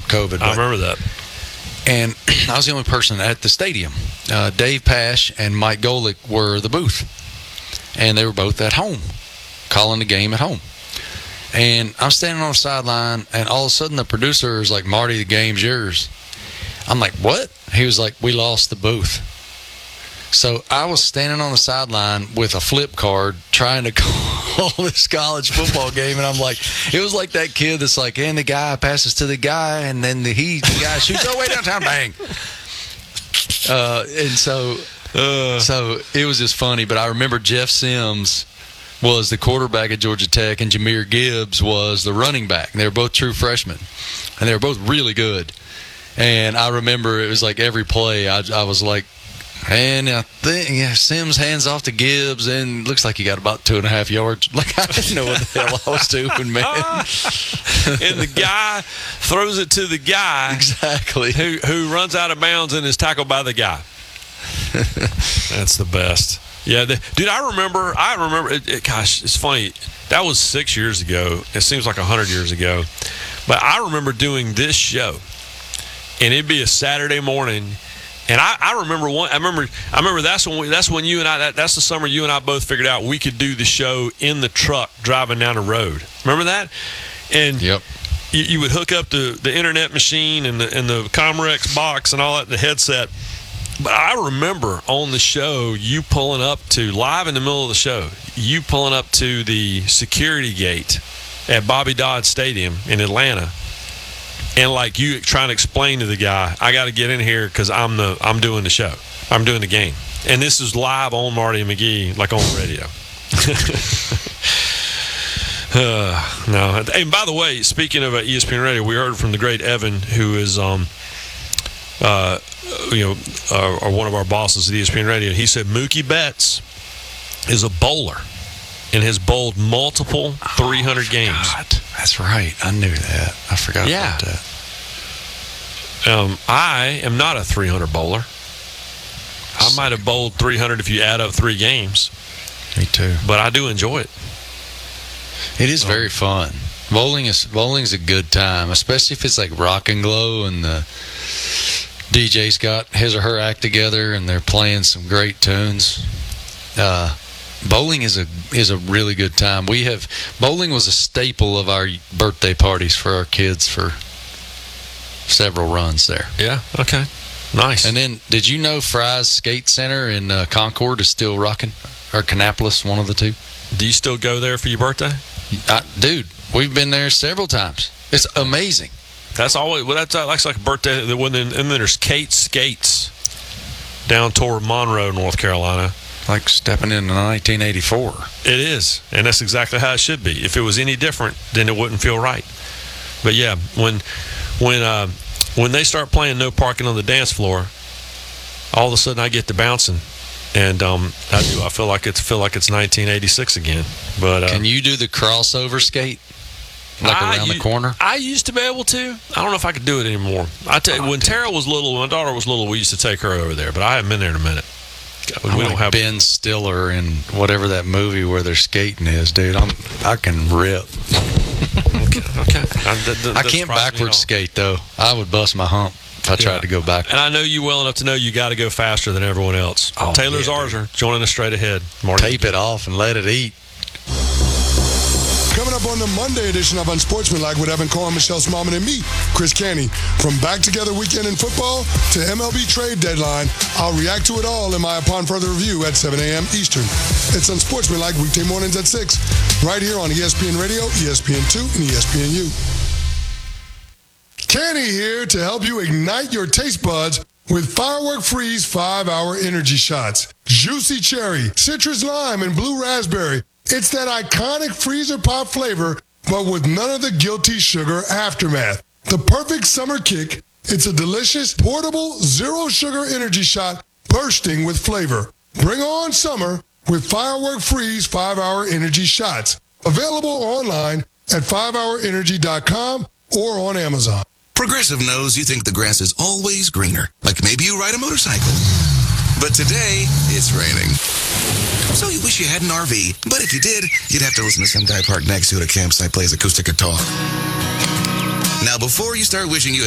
COVID. I remember that. And I was the only person at the stadium. Dave Pash and Mike Golick were the booth. And they were both at home, calling the game at home. And I'm standing on the sideline, and all of a sudden the producer is like, Marty, the game's yours. I'm like, what? He was like, we lost the booth. So I was standing on the sideline with a flip card trying to call this college football game, and I'm like, it was like that kid that's like, and the guy passes to the guy, and then the guy shoots all the way downtown, bang. And so it was just funny. But I remember Jeff Sims was the quarterback at Georgia Tech, and Jahmyr Gibbs was the running back. They were both true freshmen, and they were both really good. And I remember it was like every play, I was like, and I think Sims hands off to Gibbs, and looks like he got about 2.5 yards. Like, I didn't know what the hell I was doing, man. And the guy throws it to the guy exactly who runs out of bounds and is tackled by the guy. That's the best. Yeah, dude, I remember. Gosh, it's funny. That was 6 years ago. It seems like 100 years ago. But I remember doing this show, and it'd be a Saturday morning. And I remember one. I remember that's when you and I. That's the summer you and I both figured out we could do the show in the truck driving down the road. Remember that? And yep. You would hook up the internet machine and the Comrex box and all that, the headset. But I remember on the show you pulling up to live in the middle of the show. You pulling up to the security gate at Bobby Dodd Stadium in Atlanta. And like you trying to explain to the guy, I got to get in here because I'm doing the show. I'm doing the game. And this is live on Marty and McGee, like on the radio. No. And by the way, speaking of ESPN Radio, we heard from the great Evan, who is or one of our bosses at ESPN Radio. He said Mookie Betts is a bowler and has bowled multiple 300 games. That's right. I knew that. I forgot about that. I am not a 300 bowler. I might have bowled 300 if you add up 3 games. Me too. But I do enjoy it. It is very fun. Bowling's a good time, especially if it's like rock and glow and the DJ's got his or her act together and they're playing some great tunes. Bowling is a really good time. Bowling was a staple of our birthday parties for our kids for several runs there. Yeah. Okay. Nice. And then, did you know Fry's Skate Center in Concord is still rocking, or Kannapolis, one of the two? Do you still go there for your birthday? Dude, we've been there several times. It's amazing. That's always that's like a birthday. And then there's Kate Skates down toward Monroe, North Carolina. Like stepping into 1984. It is, and that's exactly how it should be. If it was any different, then it wouldn't feel right. But yeah, when they start playing No Parking on the Dance Floor, all of a sudden I get to bouncing, and I feel like it's 1986 again. But can you do the crossover skate, like around the corner? I used to be able to. I don't know if I could do it anymore. I tell you, when Tara was little, when my daughter was little, we used to take her over there, but I haven't been there in a minute. We don't have Ben Stiller in whatever that movie where they're skating is, dude. I can rip. Okay. I can't backwards skate though. I would bust my hump if I tried to go back. And I know you well enough to know you got to go faster than everyone else. Oh, Taylor's Arzer joining us straight ahead. Marty. Tape it off and let it eat. Coming up on the Monday edition of Unsportsmanlike with Evan Cohen, Michelle Smallman, and me, Chris Canty. From back together weekend in football to MLB trade deadline, I'll react to it all in my Upon Further Review at 7 a.m. Eastern. It's Unsportsmanlike weekday mornings at 6, right here on ESPN Radio, ESPN2, and ESPNU. Canty here to help you ignite your taste buds with Firework Freeze 5-Hour Energy Shots. Juicy cherry, citrus lime, and blue raspberry. It's that iconic freezer pop flavor, but with none of the guilty sugar aftermath. The perfect summer kick. It's a delicious, portable, zero-sugar energy shot bursting with flavor. Bring on summer with Firework Freeze 5-Hour Energy Shots. Available online at 5hourenergy.com or on Amazon. Progressive knows you think the grass is always greener, like maybe you ride a motorcycle. But today, it's raining. So you wish you had an RV, but if you did, you'd have to listen to some guy parked next to you at a campsite plays acoustic guitar. Now, before you start wishing you